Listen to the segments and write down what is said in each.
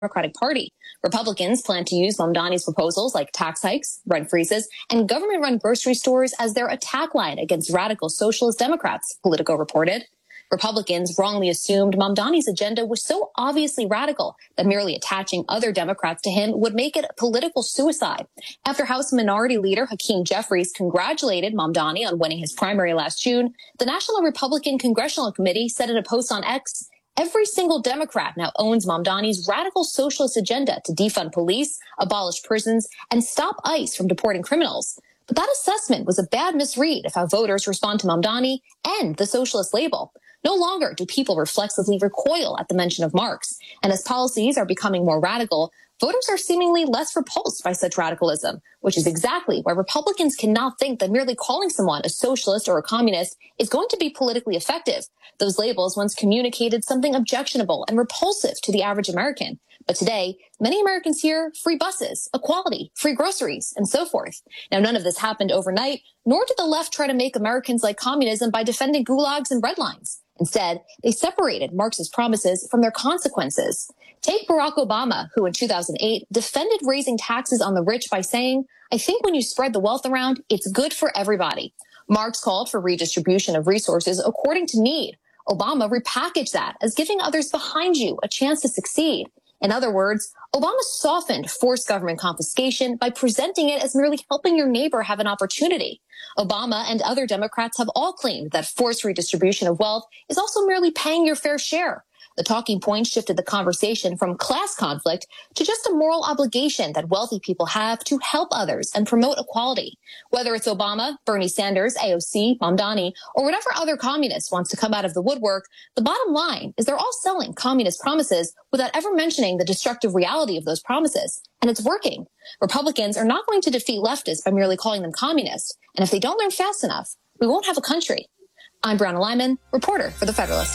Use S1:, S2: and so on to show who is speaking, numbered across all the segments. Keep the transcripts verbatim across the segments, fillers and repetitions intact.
S1: Democratic Party. Republicans plan to use Mamdani's proposals like tax hikes, rent freezes, and government-run grocery stores as their attack line against radical socialist Democrats, Politico reported. Republicans wrongly assumed Mamdani's agenda was so obviously radical that merely attaching other Democrats to him would make it political suicide. After House Minority Leader Hakeem Jeffries congratulated Mamdani on winning his primary last June, the National Republican Congressional Committee said in a post on X, "Every single Democrat now owns Mamdani's radical socialist agenda to defund police, abolish prisons, and stop ICE from deporting criminals." But that assessment was a bad misread of how voters respond to Mamdani and the socialist label. No longer do people reflexively recoil at the mention of Marx. And as policies are becoming more radical, voters are seemingly less repulsed by such radicalism, which is exactly why Republicans cannot think that merely calling someone a socialist or a communist is going to be politically effective. Those labels once communicated something objectionable and repulsive to the average American. But today, many Americans hear free buses, equality, free groceries, and so forth. Now, none of this happened overnight, nor did the left try to make Americans like communism by defending gulags and red lines. Instead, they separated Marxist promises from their consequences. Take Barack Obama, who in two thousand eight defended raising taxes on the rich by saying, "I think when you spread the wealth around, it's good for everybody." Marx called for redistribution of resources according to need. Obama repackaged that as giving others behind you a chance to succeed. In other words, Obama softened forced government confiscation by presenting it as merely helping your neighbor have an opportunity. Obama and other Democrats have all claimed that forced redistribution of wealth is also merely paying your fair share. The talking point shifted the conversation from class conflict to just a moral obligation that wealthy people have to help others and promote equality. Whether it's Obama, Bernie Sanders, A O C, Mamdani, or whatever other communist wants to come out of the woodwork, the bottom line is they're all selling communist promises without ever mentioning the destructive reality of those promises. And it's working. Republicans are not going to defeat leftists by merely calling them communist. And if they don't learn fast enough, we won't have a country. I'm Brianna Lyman, reporter for The Federalist.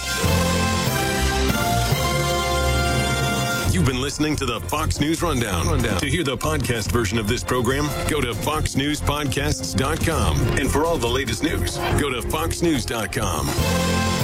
S2: You've been listening to the Fox News Rundown. Rundown. To hear the podcast version of this program, go to fox news podcasts dot com. And for all the latest news, go to fox news dot com.